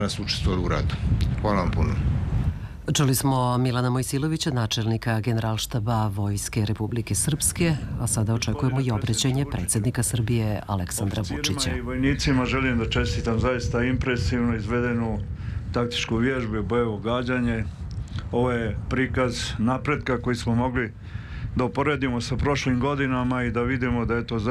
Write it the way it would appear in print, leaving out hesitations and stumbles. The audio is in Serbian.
nas učestvovali u radu. Hvala vam puno. Čuli smo Milana Mojsilovića, načelnika Generalštaba Vojske Republike Srpske, a sada očekujemo i obraćanje predsjednika Srbije Aleksandra Vučića. Oficirima i vojnicima želim da čestitam zaista impresivno izvedenu taktičku vježbu i bojevo gađanje. Ovo je prikaz napretka koji smo mogli da uporedimo sa prošlim godinama i da vidimo da je to